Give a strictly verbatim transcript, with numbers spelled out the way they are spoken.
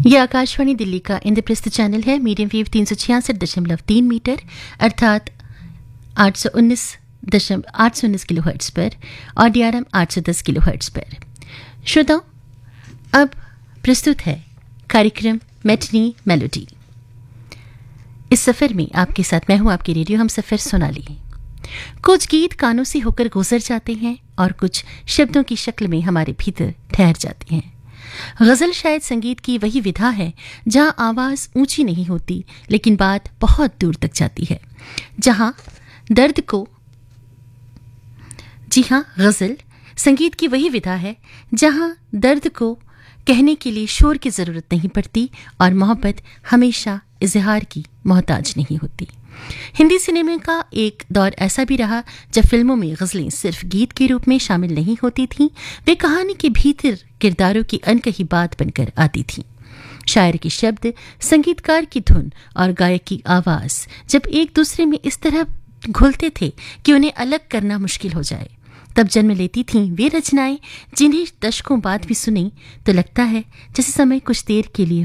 ये आकाशवाणी दिल्ली का इंद्रप्रस्थ चैनल है। मीडियम वेव तीन सौ छियासठ दशमलव तीन मीटर अर्थात आठ सौ उन्नीस दशमलव आठ सौ उन्नीस किलो हर्ट्ज पर और डीआरएम आठ सौ दस किलो हर्ट्ज पर। श्रोताओं, अब प्रस्तुत है कार्यक्रम मैटिनी मेलोडी। इस सफर में आपके साथ मैं हूं आपकी रेडियो हम सफर सोनाली। कुछ गीत कानों से होकर गुजर जाते हैं और कुछ शब्दों की शक्ल में हमारे भीतर ठहर जाते हैं। गजल शायद संगीत की वही विधा है जहां आवाज ऊंची नहीं होती लेकिन बात बहुत दूर तक जाती है, जहां दर्द को जी हां गजल संगीत की वही विधा है जहां दर्द को कहने के लिए शोर की जरूरत नहीं पड़ती और मोहब्बत हमेशा इजहार की मोहताज नहीं होती। हिंदी सिनेमा का एक दौर ऐसा भी रहा जब फिल्मों में गजलें सिर्फ गीत के रूप में शामिल नहीं होती थीं, वे कहानी के भीतर किरदारों की अनकही बात बनकर आती थीं। शायर के शब्द, संगीतकार की धुन और गायक की आवाज जब एक दूसरे में इस तरह घुलते थे कि उन्हें अलग करना मुश्किल हो जाए, तब जन्म लेती थीं वे रचनाएं जिन्हें दशकों बाद भी सुने तो लगता है जैसे समय कुछ देर के लिए